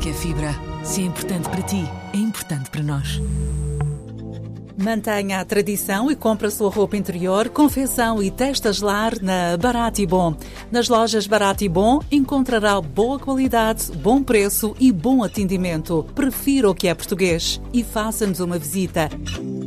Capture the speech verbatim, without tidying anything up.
que é fibra. Se é importante para ti, é importante para nós. Mantenha a tradição e compre a sua roupa interior, confecção e testas lar na Barato e Bom. Nas lojas Barato e Bom encontrará boa qualidade, bom preço e bom atendimento. Prefira o que é português e faça-nos uma visita.